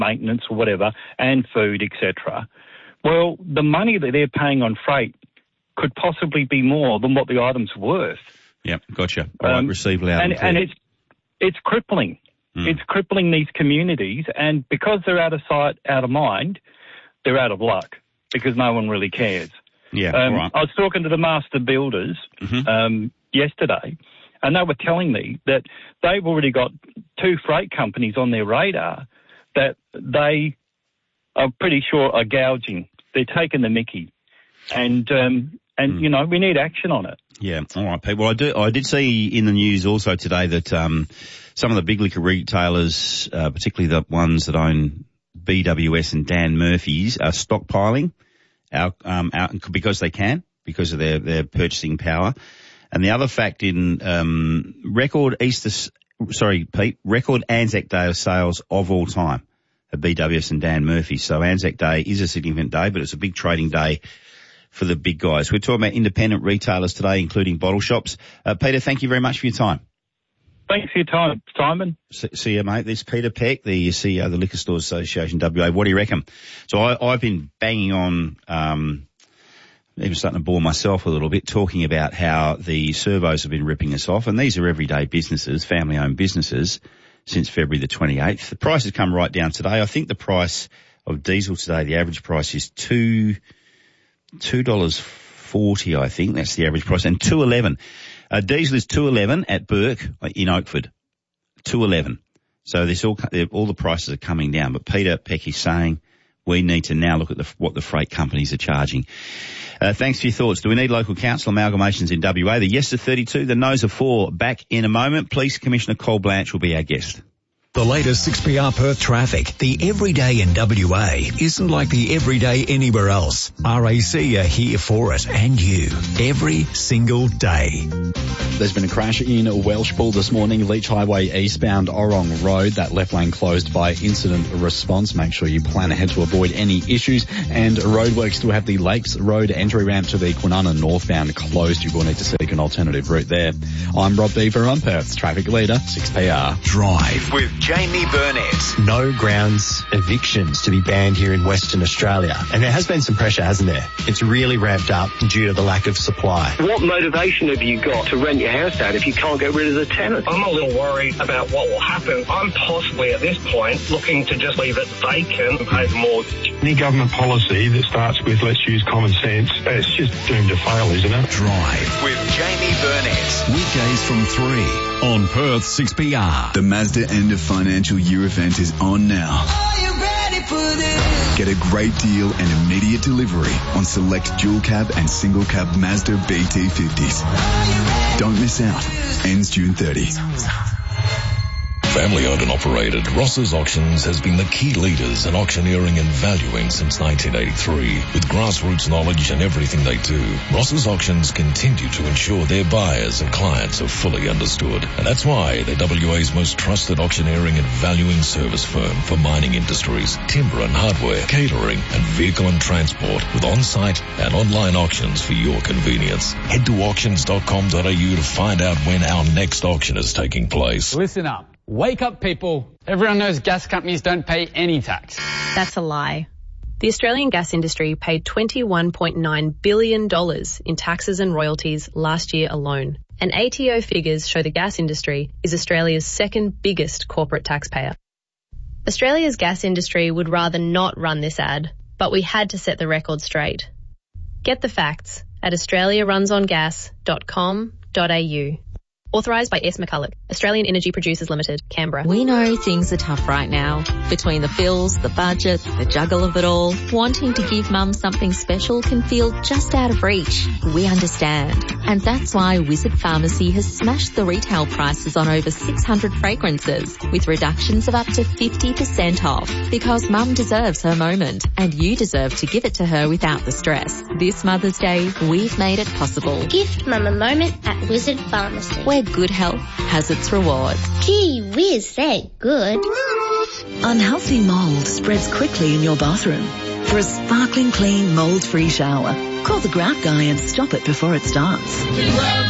maintenance or whatever, and food, etc. Well, the money that they're paying on freight could possibly be more than what the item's worth. Yep, gotcha. All right, received loud and clear. And it's crippling. It's crippling these communities, and because they're out of sight, out of mind, they're out of luck because no one really cares. Yeah, all right. I was talking to the master builders yesterday, and they were telling me that they've already got 2 freight companies on their radar that they are pretty sure are gouging. They're taking the mickey. And you know, we need action on it. Yeah, all right, Pete. Well, I did see in the news also today that some of the big liquor retailers, particularly the ones that own BWS and Dan Murphy's, are stockpiling out because they can, because of their purchasing power. And the other fact in record Anzac Day sales of all time at BWS and Dan Murphy's. So Anzac Day is a significant day, but it's a big trading day for the big guys. We're talking about independent retailers today, including bottle shops. Peter, thank you very much for your time. Thanks for your time, Simon. See you, mate. This is Peter Peck, the CEO of the Liquor Stores Association WA. What do you reckon? So I've been banging on, even starting to bore myself a little bit, talking about how the servos have been ripping us off, and these are everyday businesses, family-owned businesses, since February the 28th. The price has come right down today. I think the price of diesel today, the average price is $2.40, I think. That's the average price. And $2.11. Diesel is $2.11 at Burke in Oakford. $2.11. So all the prices are coming down. But Peter Peck is saying we need to now look at what the freight companies are charging. Thanks for your thoughts. Do we need local council amalgamations in WA? The yes are 32, the no's are 4. Back in a moment. Police Commissioner Cole Blanche will be our guest. The latest 6PR Perth traffic. The everyday in WA isn't like the everyday anywhere else. RAC are here for it and you every single day. There's been a crash in Welshpool this morning, Leach Highway eastbound Orong Road. That left lane closed by incident response. Make sure you plan ahead to avoid any issues. And roadworks to have the Lakes Road entry ramp to the Kwinana northbound closed. You will need to seek an alternative route there. I'm Rob Beaver on Perth's traffic leader, 6PR. Drive with Jamie Burnett. No grounds evictions to be banned here in Western Australia. And there has been some pressure, hasn't there? It's really ramped up due to the lack of supply. What motivation have you got to rent your house out if you can't get rid of the tenant? I'm a little worried about what will happen. I'm possibly at this point looking to just leave it vacant and pay the mortgage. Any government policy that starts with let's use common sense, it's just doomed to fail, isn't it? Drive with Jamie Burnett. Weekdays from 3 on Perth 6PR. The Mazda end of financial year event is on now. Are you ready for this? Get a great deal and immediate delivery on select dual cab and single cab Mazda BT50s. Don't miss out. Ends June 30. Family owned and operated, Ross's Auctions has been the key leaders in auctioneering and valuing since 1983. With grassroots knowledge in everything they do, Ross's Auctions continue to ensure their buyers and clients are fully understood. And that's why they're WA's most trusted auctioneering and valuing service firm for mining industries, timber and hardware, catering and vehicle and transport, with on-site and online auctions for your convenience. Head to auctions.com.au to find out when our next auction is taking place. Listen up. Wake up, people. Everyone knows gas companies don't pay any tax. That's a lie. The Australian gas industry paid $21.9 billion in taxes and royalties last year alone. And ATO figures show the gas industry is Australia's second biggest corporate taxpayer. Australia's gas industry would rather not run this ad, but we had to set the record straight. Get the facts at australiarunsongas.com.au. Authorised by S. McCulloch, Australian Energy Producers Limited, Canberra. We know things are tough right now. Between the bills, the budget, the juggle of it all, wanting to give mum something special can feel just out of reach. We understand. And that's why Wizard Pharmacy has smashed the retail prices on over 600 fragrances, with reductions of up to 50% off. Because mum deserves her moment, and you deserve to give it to her without the stress. This Mother's Day, we've made it possible. Gift mum a moment at Wizard Pharmacy, where good health has its rewards. Gee whiz, they're good. Unhealthy mould spreads quickly in your bathroom. For a sparkling clean, mould-free shower, call the Grout Guy and stop it before it starts.